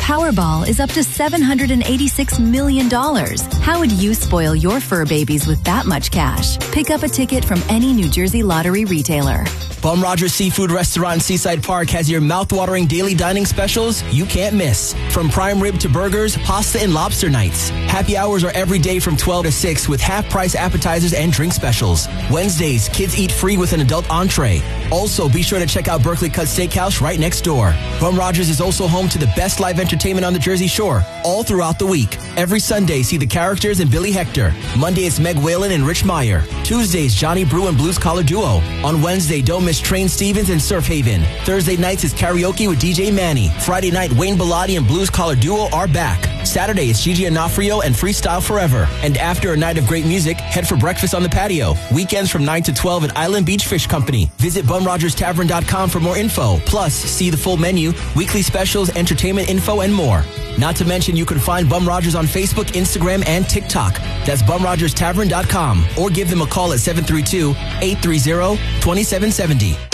Powerball is up to $786 million. How would you spoil your fur babies with that much cash? Pick up a ticket from any New Jersey lottery retailer. Bum Rogers Seafood Restaurant in Seaside Park has your mouth-watering daily dining specials you can't miss. From prime rib to burgers, pasta, and lobster nights. Happy hours are every day from 12 to 6 with half-price appetizers and drink specials. Wednesdays, kids eat free with an adult entree. Also, be sure to check out Berkeley Cut Steakhouse right next door. Bum Rogers is also home to the best live entertainment on the Jersey Shore, all throughout the week. Every Sunday, see the Characters and Billy Hector. Monday, it's Meg Whalen and Rich Meyer. Tuesdays, Johnny Brew and Blues Collar Duo. On Wednesday, don't miss Train Stevens and Surf Haven. Thursday nights is karaoke with DJ Manny. Friday night, Wayne Bellotti and Blues Collar Duo are back. Saturday is Gigi Anafrio and Freestyle Forever. And after a night of great music, head for breakfast on the patio. Weekends from 9 to 12 at Island Beach Fish Company. Visit BumRogersTavern.com for more info. Plus, see the full menu, weekly specials, entertainment info, and more. Not to mention, you can find Bum Rogers on Facebook, Instagram, and TikTok. That's BumRogersTavern.com. Or give them a call at 732-830-2770.